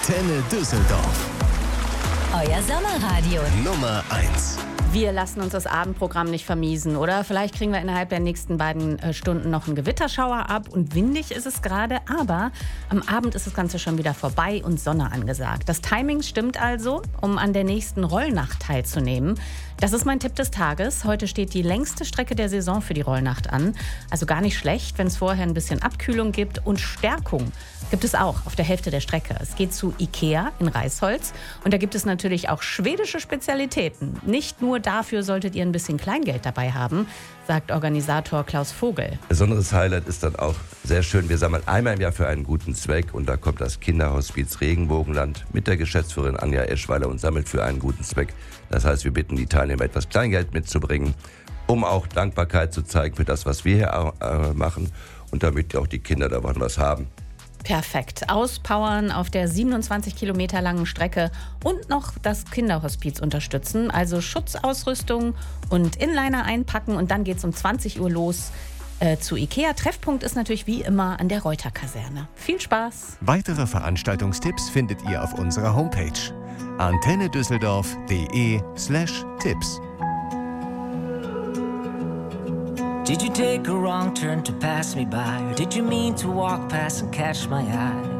Antenne Düsseldorf. Euer Sommerradio. Nummer 1. Wir lassen uns das Abendprogramm nicht vermiesen, oder? Vielleicht kriegen wir innerhalb der nächsten beiden Stunden noch einen Gewitterschauer ab und windig ist es gerade, aber am Abend ist das Ganze schon wieder vorbei und Sonne angesagt. Das Timing stimmt also, um an der nächsten Rollnacht teilzunehmen. Das ist mein Tipp des Tages. Heute steht die längste Strecke der Saison für die Rollnacht an. Also gar nicht schlecht, wenn es vorher ein bisschen Abkühlung gibt. Und Stärkung gibt es auch auf der Hälfte der Strecke. Es geht zu Ikea in Reisholz. Und da gibt es natürlich auch schwedische Spezialitäten. Nicht nur dafür solltet ihr ein bisschen Kleingeld dabei haben, sagt Organisator Klaus Vogel. Besonderes Highlight ist dann auch sehr schön, wir sammeln einmal im Jahr für einen guten Zweck und da kommt das Kinderhospiz Regenbogenland mit der Geschäftsführerin Anja Eschweiler und sammelt für einen guten Zweck. Das heißt, wir bitten die Teilnehmer, etwas Kleingeld mitzubringen, um auch Dankbarkeit zu zeigen für das, was wir hier machen und damit auch die Kinder davon was haben. Perfekt. Auspowern auf der 27 Kilometer langen Strecke und noch das Kinderhospiz unterstützen. Also Schutzausrüstung und Inliner einpacken und dann geht's um 20 Uhr los zu Ikea. Treffpunkt ist natürlich wie immer an der Reuter-Kaserne. Viel Spaß! Weitere Veranstaltungstipps findet ihr auf unserer Homepage antennedüsseldorf.de/Tipps. Did you take a wrong turn to pass me by? Or did you mean to walk past and catch my eye?